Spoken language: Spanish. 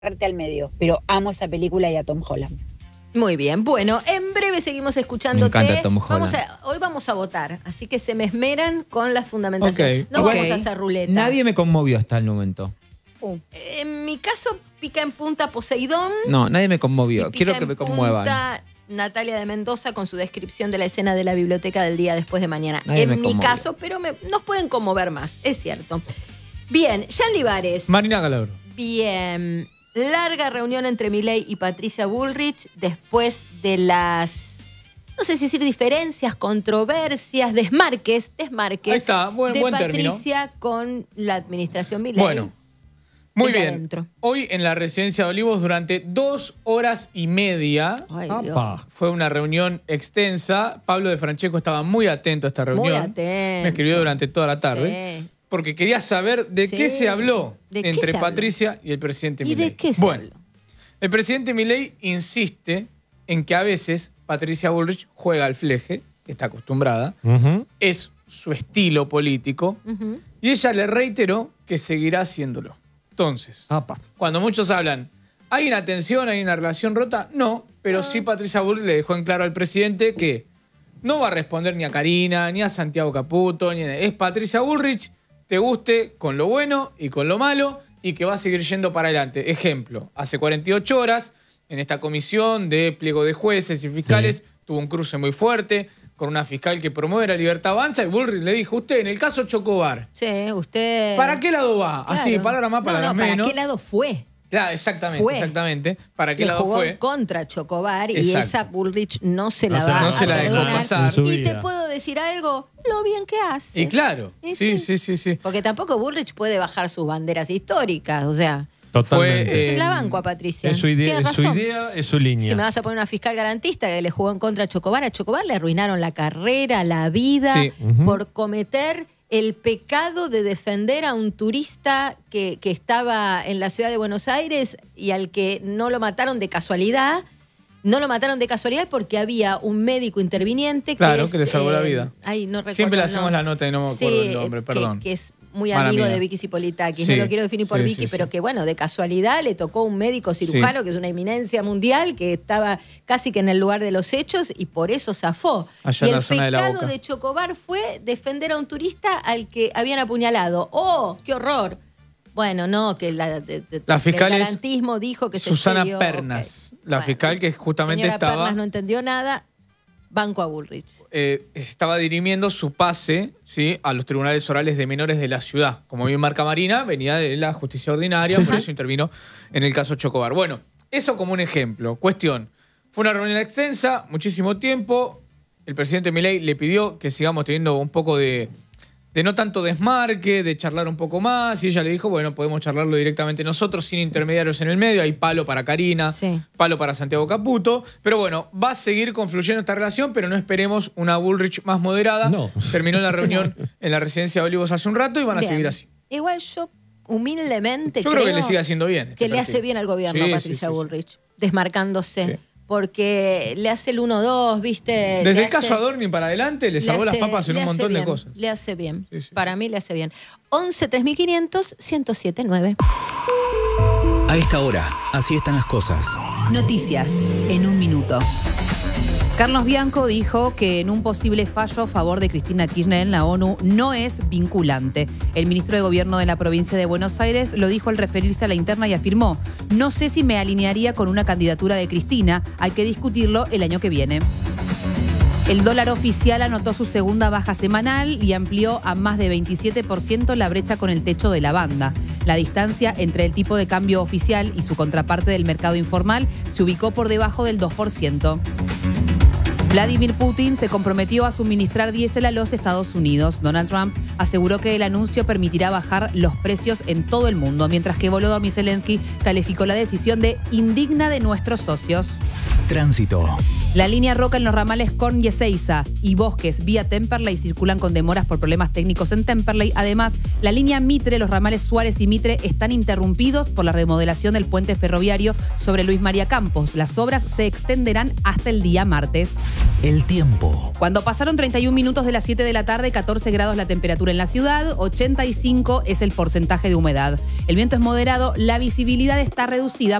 al medio, pero amo esa película y a Tom Holland. Muy bien, bueno, en breve seguimos escuchándote. Me encanta Tom Holland. Hoy vamos a votar, así que se me esmeran con las fundamentaciones. No vamos a hacer ruleta. Nadie me conmovió hasta el momento. En mi caso, pica en punta Poseidón. No, nadie me conmovió. Y Quiero pica que me en conmuevan. punta Natalia de Mendoza con su descripción de la escena de la biblioteca del día después de mañana. Nadie me En mi conmovió. caso, pero nos pueden conmover más, es cierto. Bien, Jean Libares. Marina Calabro. Bien. Larga reunión entre Milei y Patricia Bullrich después de las, no sé si decir diferencias, controversias, desmarques Ahí está, buen Patricia con la administración Milei. Bueno, muy desde bien. adentro. Hoy en la residencia de Olivos durante 2 horas y media. Ay, Apa. Fue una reunión extensa. Pablo de Francesco estaba muy atento a esta reunión. Muy atento. Me escribió durante toda la tarde. Sí. Porque quería saber de qué se habló ¿De qué entre se habló? Patricia y el presidente ¿Y Milei. de qué se Bueno, habló? el presidente Milei insiste en que a veces Patricia Bullrich juega al fleje, está acostumbrada, es su estilo político, y ella le reiteró que seguirá haciéndolo. Entonces, cuando muchos hablan, ¿hay una tensión, hay una relación rota? No, pero sí Patricia Bullrich le dejó en claro al presidente que no va a responder ni a Karina, ni a Santiago Caputo, es Patricia Bullrich, te guste con lo bueno y con lo malo, y que va a seguir yendo para adelante. Ejemplo, hace 48 horas, en esta comisión de pliego de jueces y fiscales, tuvo un cruce muy fuerte con una fiscal que promueve la libertad avanza, y Bullrich le dijo, usted, en el caso Chocobar, Sí, usted... ¿para qué lado va? Claro. Así, palabra más, palabra menos. ¿Para qué lado fue? Claro, exactamente, Fue. exactamente. ¿Para qué Le lado jugó fue? contra Chocobar y Exacto. esa Bullrich no se No la se va la- a no se la dejó perdonar. pasar. En su Y te vida. puedo decir algo, lo bien que hace. Y claro, Y sí, sí. sí. Porque tampoco Bullrich puede bajar sus banderas históricas, o sea, Totalmente. Fue, la banco a Patricia. Es su idea, Tienes es su razón. idea, es su línea. Si me vas a poner una fiscal garantista que le jugó en contra a Chocobar le arruinaron la carrera, la vida, Sí. por cometer el pecado de defender a un turista que estaba en la ciudad de Buenos Aires y al que no lo mataron de casualidad. No lo mataron de casualidad porque había un médico interviniente Claro, que que le salvó la vida. Ay, no recuerdo Siempre le el hacemos nombre. la nota y no me acuerdo Sí, el nombre, perdón. Que es muy Mala amigo mía. de Vicky Cipolitakis. Sí, No lo quiero definir por sí, Vicky, sí, pero sí. que bueno, de casualidad le tocó un médico cirujano, que es una eminencia mundial, que estaba casi que en el lugar de los hechos y por eso zafó. Allá y en la el zona de la pecado Boca. de Chocobar fue defender a un turista al que habían apuñalado. ¡Oh, qué horror! Bueno, no, que La fiscal el es garantismo dijo que Susana se excedió. Pernas, Ok. la Bueno, fiscal que justamente señora estaba... Pernas no entendió nada, banco a Bullrich. estaba dirimiendo su pase, ¿sí?, a los tribunales orales de menores de la ciudad. Como bien marca Marina, venía de la justicia ordinaria, por eso intervino en el caso Chocobar. Bueno, eso como un ejemplo. Cuestión, fue una reunión extensa, muchísimo tiempo. El presidente Milei le pidió que sigamos teniendo un poco de no tanto desmarque, de charlar un poco más, y ella le dijo, bueno, podemos charlarlo directamente nosotros, sin intermediarios en el medio, hay palo para Karina, Sí. palo para Santiago Caputo, pero bueno, va a seguir confluyendo esta relación, pero no esperemos una Bullrich más moderada. No. Terminó la reunión en la residencia de Olivos hace un rato y van a Bien. seguir así. Igual yo humildemente Yo creo que le sigue haciendo bien. este que le perfil. hace bien al gobierno Sí, Patricia sí, sí, sí. Bullrich, desmarcándose. Sí. Porque le hace el 1-2, ¿viste? Desde Le el caso Adorni para adelante le salvó las papas en le un hace montón de bien, cosas. Le hace bien. Sí, sí. Para mí le hace bien. 11 3500 1079. A esta hora, así están las cosas. Noticias en un minuto. Carlos Bianco dijo que en un posible fallo a favor de Cristina Kirchner en la ONU no es vinculante. El ministro de Gobierno de la provincia de Buenos Aires lo dijo al referirse a la interna y afirmó: no sé si me alinearía con una candidatura de Cristina, hay que discutirlo el año que viene. El dólar oficial anotó su segunda baja semanal y amplió a más de 27% la brecha con el techo de la banda. La distancia entre el tipo de cambio oficial y su contraparte del mercado informal se ubicó por debajo del 2%. Vladimir Putin se comprometió a suministrar diésel a los Estados Unidos. Donald Trump aseguró que el anuncio permitirá bajar los precios en todo el mundo, mientras que Volodymyr Zelensky calificó la decisión de indigna de nuestros socios. Tránsito. La línea Roca en los ramales con Ezeiza y Bosques vía Temperley circulan con demoras por problemas técnicos en Temperley. Además, la línea Mitre, los ramales Suárez y Mitre están interrumpidos por la remodelación del puente ferroviario sobre Luis María Campos. Las obras se extenderán hasta el día martes. El tiempo. Cuando pasaron 31 minutos de las 7 de la tarde, 14 grados la temperatura en la ciudad, 85 es el porcentaje de humedad. El viento es moderado, la visibilidad está reducida